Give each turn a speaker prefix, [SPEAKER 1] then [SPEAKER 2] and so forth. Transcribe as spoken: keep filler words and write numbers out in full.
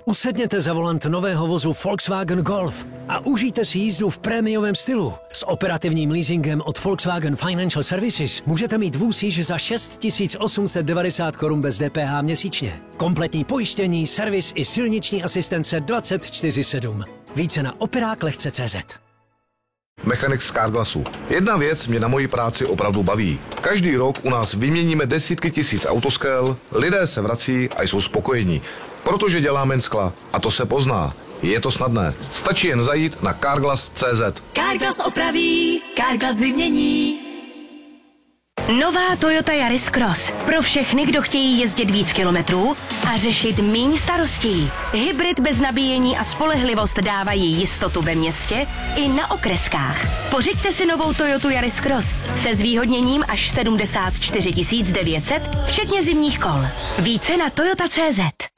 [SPEAKER 1] Usedněte za volant nového vozu Volkswagen Golf a užijte si jízdu v prémiovém stylu. S operativním leasingem od Volkswagen Financial Services můžete mít vůz již za šest tisíc osm set devadesát korun bez D P H měsíčně. Kompletní pojištění, servis i silniční asistence dvacet čtyři sedm. Více na operák lehce tečka cé zet.
[SPEAKER 2] Mechanik z Carglassu. Jedna věc mě na mojí práci opravdu baví. Každý rok u nás vyměníme desítky tisíc autoskel, lidé se vrací a jsou spokojení. Protože děláme skla. A to se pozná. Je to snadné. Stačí jen zajít na carglass tečka cé zet.
[SPEAKER 3] Carglass opraví, Carglass vymění. Nová Toyota Yaris Cross. Pro všechny, kdo chtějí jezdit víc kilometrů a řešit míň starostí. Hybrid bez nabíjení a spolehlivost dávají jistotu ve městě i na okreskách. Pořiďte si novou Toyotu Yaris Cross se zvýhodněním až sedmdesát čtyři tisíc devět set, včetně zimních kol. Více na toyota tečka cé zet.